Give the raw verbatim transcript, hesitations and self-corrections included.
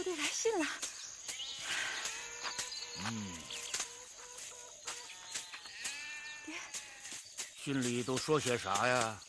队来信了。 嗯， 爹， 信里都说些啥呀？